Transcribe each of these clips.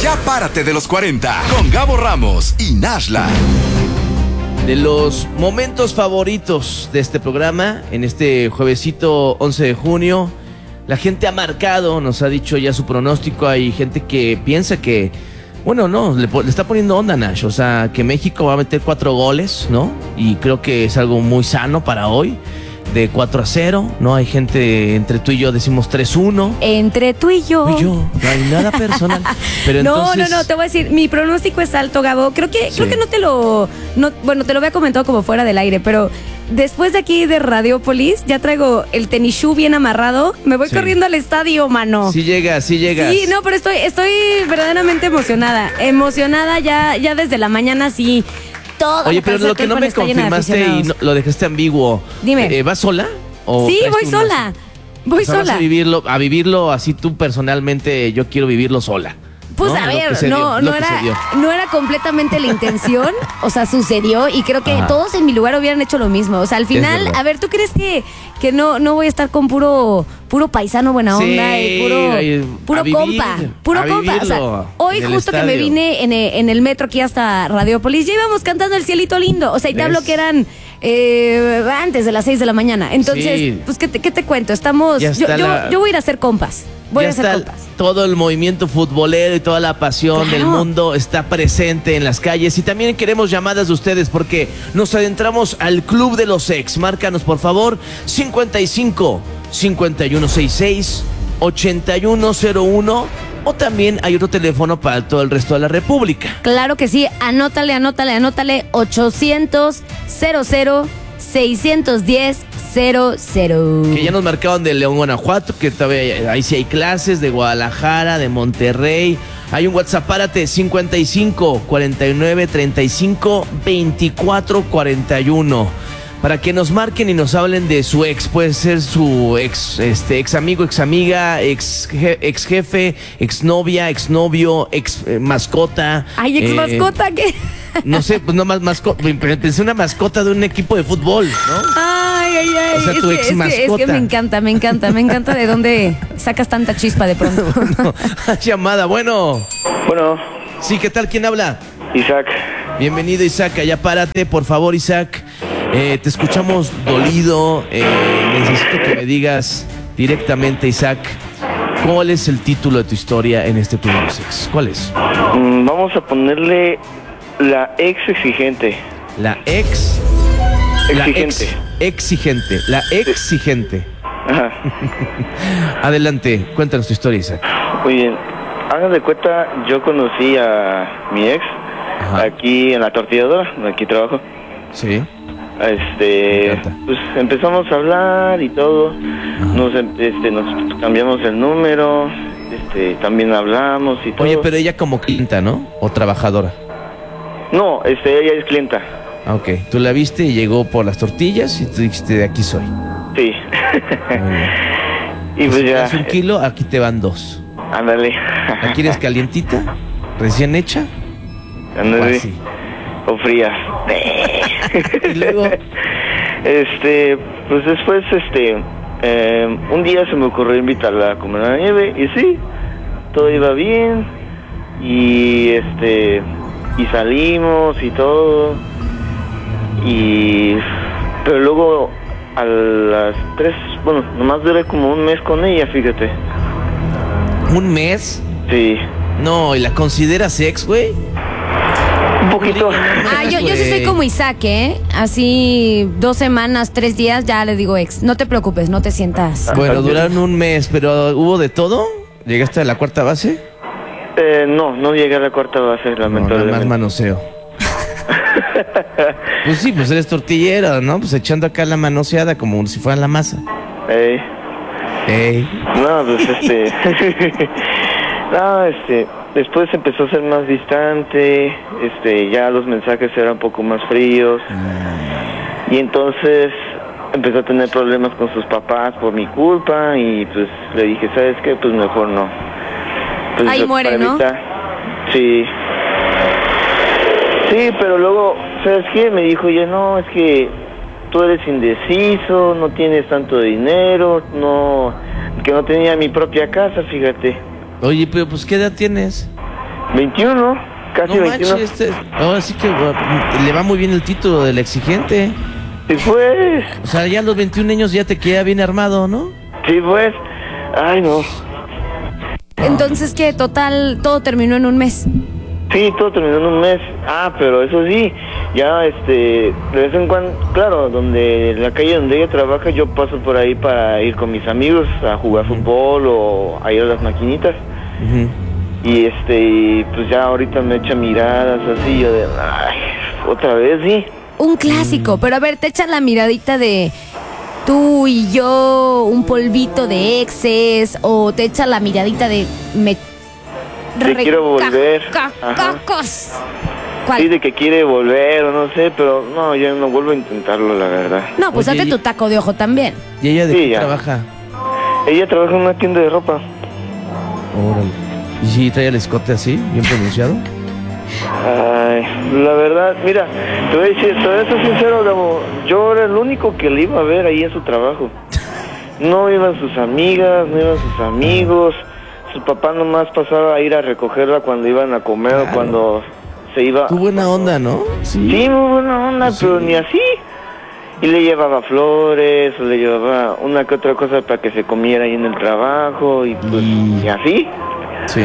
Ya párate de los 40 con Gabo Ramos y Nashla. De los momentos favoritos de este programa, en este juevesito 11 de junio, la gente ha marcado, nos ha dicho ya su pronóstico. Hay gente que piensa que, bueno, no, le está poniendo onda, Nash. O sea, que México va a meter 4 goles, ¿no? Y creo que es algo muy sano para hoy. De 4-0, ¿no? Hay gente, entre tú y yo decimos 3-1. Entre tú y yo. No hay nada personal. Pero entonces... No, te voy a decir, mi pronóstico es alto, Gabo. Creo que no te lo... bueno, te lo había comentado como fuera del aire, pero después de aquí de Radiopolis, ya traigo el tenis shoe bien amarrado. Me voy corriendo al estadio, mano. Sí llegas. Sí, no, pero estoy verdaderamente emocionada. Emocionada ya desde la mañana, sí. Oye, pero lo que no me confirmaste y lo dejaste ambiguo. Dime. ¿Vas sola? Sí, voy sola. Voy sola. Vas a vivirlo así tú personalmente. Yo quiero vivirlo sola. Pues ¿no? a ver, no era completamente la intención, o sea, sucedió y creo que todos en mi lugar hubieran hecho lo mismo. O sea, al final, a ver, ¿tú crees que no voy a estar con puro paisano buena onda y puro compa? Puro compa. O sea, hoy justo que me vine en el metro aquí hasta Radiopolis, ya íbamos cantando El Cielito Lindo. O sea, y te hablo que eran antes de las 6 de la mañana. Entonces, pues, ¿qué te cuento? Estamos. Yo voy a ir a hacer compas. Todo el movimiento futbolero y toda la pasión del mundo está presente en las calles. Y también queremos llamadas de ustedes porque nos adentramos al Club de los Ex. Márcanos, por favor, 55 5166 8101. O también hay otro teléfono para todo el resto de la República. Claro que sí, anótale 800 00 610 00. Que ya nos marcaron de León, Guanajuato, que todavía ahí sí hay clases, de Guadalajara, de Monterrey. Hay un WhatsApp, párate, 55 49 35 24 41. Para que nos marquen y nos hablen de su ex. Puede ser su ex amigo, ex amiga, ex jefe, ex novia, ex novio, ex mascota. Ay, ex mascota, ¿qué? No sé, pues no más mascota. Pensé una mascota de un equipo de fútbol, ¿no? Ay. O sea, tu ex mascota. Es que me encanta de dónde sacas tanta chispa de pronto. Bueno, llamada, bueno. Bueno. Sí, ¿qué tal? ¿Quién habla? Isaac. Bienvenido, Isaac. Allá párate, por favor, Isaac. Te escuchamos dolido. Necesito que me digas directamente, Isaac, ¿cuál es el título de tu historia en este Club de los Ex? ¿Cuál es? Vamos a ponerle La Ex Exigente. La ex... Exigente. La exigente. Ajá. Adelante, cuéntanos tu historia, Isaac. Muy bien. Hagan de cuenta, yo conocí a mi ex aquí en la tortilladora, aquí trabajo. Sí. Pues empezamos a hablar y todo. Nos cambiamos el número, también hablamos y todo. Oye, pero ella como clienta, ¿no? ¿O trabajadora? No, ella es clienta. Ah, ok. Tú la viste y llegó por las tortillas y tú dijiste, de aquí soy. Sí. Y pues si ya. ¿Un kilo? Aquí te van 2. Ándale. ¿La quieres calientita? ¿Recién hecha? Ándale. O frías. Y luego pues después un día se me ocurrió invitarla a comer a la nieve y sí, todo iba bien y y salimos y todo pero luego a las 3, bueno, nomás duré como un mes con ella, fíjate. ¿Un mes? Sí. No, ¿y la consideras ex, güey? Un poquito. Yo sí soy como Isaac, ¿eh? Así 2 semanas, 3 días, ya le digo ex. No te preocupes, no te sientas. Bueno, duraron un mes, pero ¿hubo de todo? ¿Llegaste a la cuarta base? No llegué a la cuarta base, lamentablemente. Nada más manoseo. Pues sí, pues eres tortillera, ¿no? Pues echando acá la manoseada como si fuera la masa. Ey. No, pues después empezó a ser más distante, ya los mensajes eran un poco más fríos. Y entonces empezó a tener problemas con sus papás por mi culpa y pues le dije, ¿sabes qué? Pues mejor no. Pues ahí muere, ¿no? Sí. Sí, pero luego, ¿sabes qué? Me dijo, ya no, es que tú eres indeciso, no tienes tanto dinero, que no tenía mi propia casa, fíjate. Oye, pero pues ¿qué edad tienes? 21, casi No 21. manches, ahora sí que le va muy bien el título del exigente. Sí, pues. O sea, ya a los 21 años ya te queda bien armado, ¿no? Sí, pues. Ay, no. Entonces, ¿qué? Total, todo terminó en un mes. Sí, todo terminó en un mes. Ah, pero eso sí, ya de vez en cuando, claro, la calle donde ella trabaja, yo paso por ahí para ir con mis amigos a jugar fútbol o a ir a las maquinitas. Uh-huh. Y pues ya ahorita me echa miradas así, yo de, ay, otra vez, sí. Un clásico, pero a ver, te echan la miradita de tú y yo, un polvito de exes, o te echa la miradita de Te quiero volver. Cacos. ¿Cuál? Sí, de que quiere volver o no sé, pero no, ya no vuelvo a intentarlo, la verdad. No, pues Oye, hazte tu taco de ojo también. ¿Y ella de Sí, qué ya. trabaja? Ella trabaja en una tienda de ropa. Órale. ¿Y si trae el escote así, bien pronunciado? Ay, la verdad, mira, te voy a ser sincero, Gabo, yo era el único que le iba a ver ahí en su trabajo. No iban sus amigas, no iban sus amigos, su papá nomás pasaba a ir a recogerla cuando iban a comer o cuando se iba. Tu buena onda, ¿no? Sí, muy buena onda, Sí. pero ni así. Y le llevaba flores, o le llevaba una que otra cosa para que se comiera ahí en el trabajo, y pues, y así. Sí.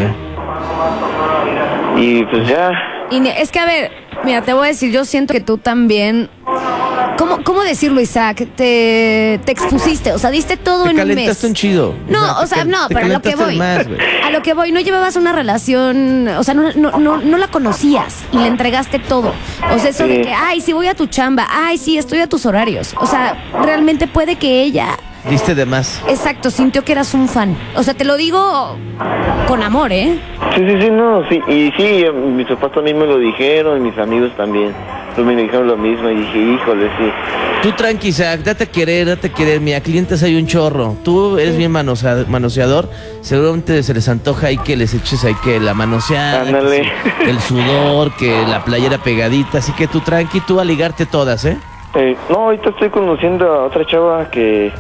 Y pues ya. Y es que, a ver, mira, te voy a decir, yo siento que tú también... ¿Cómo decirlo, Isaac? Te expusiste, o sea, diste todo Te en un mes. calentaste un chido. No, o sea, no, te pero a lo que calentaste voy. más, güey. A lo que voy, no llevabas una relación, o sea, no la conocías y le entregaste todo. O sea, eso Sí. de que, ay, sí voy a tu chamba, ay, sí, estoy a tus horarios. O sea, realmente puede que ella, Diste de más. exacto, sintió que eras un fan. O sea, te lo digo con amor, ¿eh? Sí, no, sí, y sí, mis papás también me lo dijeron, y mis amigos también. Pues me dijeron lo mismo y dije, híjole, sí. Tú tranqui, Isaac, date a querer. Mira, clientes hay un chorro. Tú eres bien manoseador. Seguramente se les antoja ahí que les eches ahí que la manoseada, Ándale. que el sudor, que la playera pegadita. Así que tú tranqui, tú a ligarte todas, ¿eh? No, ahorita estoy conociendo a otra chava que,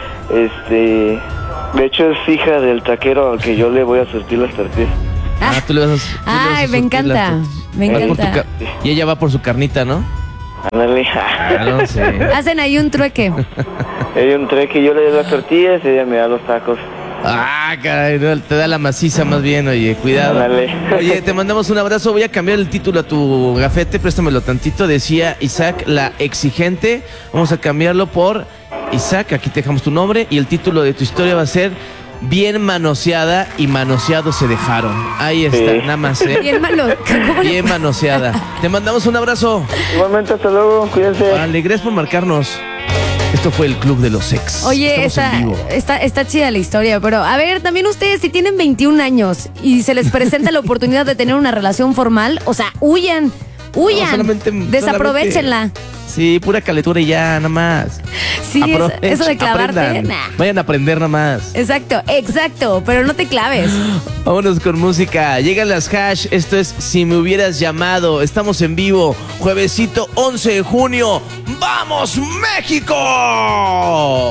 de hecho es hija del taquero al que yo le voy a surtir las tortillas. Tú le vas a... Ay, me encanta, me Vas por tu encanta. y ella va por su carnita, ¿no? Ándale. Claro, sí. Hacen ahí un trueque. Ella un que yo le doy las tortillas y ella me da los tacos. Ah, caray, no, te da la maciza más bien, oye, cuidado. Ándale. Oye, te mandamos un abrazo. Voy a cambiar el título a tu gafete, préstamelo tantito. Decía Isaac, la exigente. Vamos a cambiarlo por Isaac, aquí te dejamos tu nombre. Y el título de tu historia va a ser Bien manoseada y manoseados se dejaron. Ahí está, Sí. nada más, ¿eh? Bien malo. ¿Cómo le- Bien manoseada. Te mandamos un abrazo. Igualmente, hasta luego, cuídense. Vale, gracias por marcarnos. Esto fue el Club de los Ex. Oye, Estamos en vivo. está chida la historia, pero a ver, también ustedes si tienen 21 años y se les presenta la oportunidad de tener una relación formal, o sea, huyan, No, solamente- desaprovechenla. Sí, pura calentura y ya, nada más. Sí, eso de clavarte, aprendan. nah. Vayan a aprender nada más. Exacto, pero no te claves. Vámonos con música. Llegan las hash. Esto es Si me hubieras llamado. Estamos en vivo. Juevesito 11 de junio. ¡Vamos, México!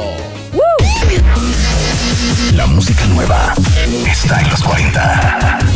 La música nueva está en los 40.